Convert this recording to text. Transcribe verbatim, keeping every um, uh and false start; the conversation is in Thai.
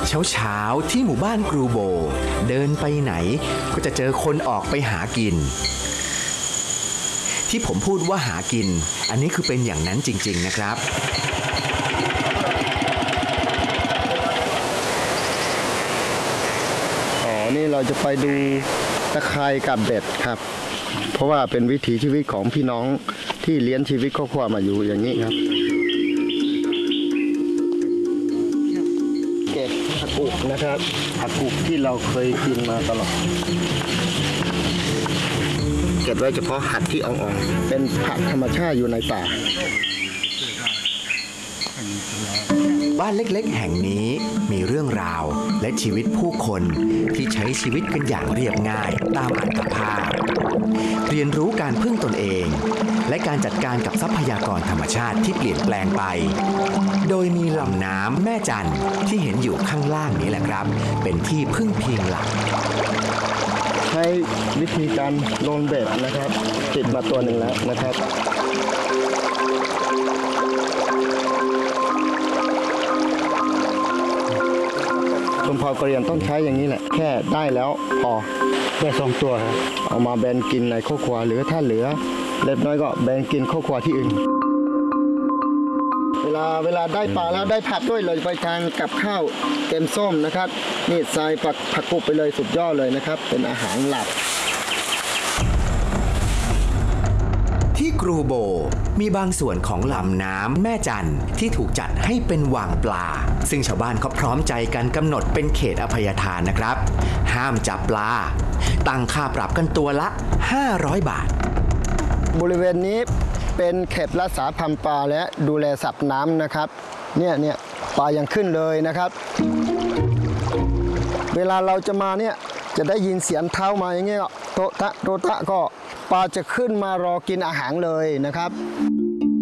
เช้าเช้าที่หมู่บ้านกรูโบเดินไปไหนก็จะเจอคนออกไปหากินที่ผมพูดว่าหากินอันนี้คือเป็นอย่างนั้นจริงๆนะครับอ๋อนี่เราจะไปดูตะไคร่กับเบ็ดครับเพราะว่าเป็นวิถีชีวิตของพี่น้องที่เลี้ยงชีวิตครอบครัวมาอยู่อย่างนี้ครับเก็บผักกุกนะครับผักกุกที่เราเคยกินมาตลอดเก็บไว้เฉพาะหัดที่อ่อนๆเป็นผักธรรมชาติอยู่ในป่าบ้านเล็กๆแห่งนี้มีเรื่องราวและชีวิตผู้คนที่ใช้ชีวิตกันอย่างเรียบง่ายตามอัตภาพเรียนรู้การพึ่งตนเองและการจัดการกับทรัพยากรธรรมชาติที่เปลี่ยนแปลงไปโดยมีลำน้ำแม่จันที่เห็นอยู่ข้างล่างนี้แหละครับเป็นที่พึ่งพิงหลักใช้วิธีการโลนเบ็ดนะครับติดมาตัวหนึ่งแล้วนะครับชมพอกระเรียนต้องใช้อย่างนี้แหละแค่ได้แล้วพอแค่สองตัวครับเอามาแบนกินในครอบครัวหรือถ้าเหลือเล็กน้อยก็แบนกินครอบครัวที่อื่นเวลาเวลาได้ปลาแล้วได้ผักด้วยเลยไปทานกับข้าวแกงส้มนะครับนี่ใส่ผักผักกุบไปเลยสุดยอดเลยนะครับเป็นอาหารหลักที่กรูโบมีบางส่วนของลำน้ำแม่จันที่ถูกจัดให้เป็นวางปลาซึ่งชาวบ้านเขาพร้อมใจกันกำหนดเป็นเขตอภัยทานนะครับห้ามจับปลาตั้งค่าปรับกันตัวละห้าร้อยบาทบริเวณนี้เป็นเขตรักษาพันธุ์ปลาและดูแลสัตว์น้ำนะครับเนี่ยเนี่ยปลายังขึ้นเลยนะครับเวลาเราจะมาเนี่ยจะได้ยินเสียงเท้ามาอย่างเงี้ยโตะตะโตะตะก็ปลาจะขึ้นมารอกินอาหารเลยนะครับ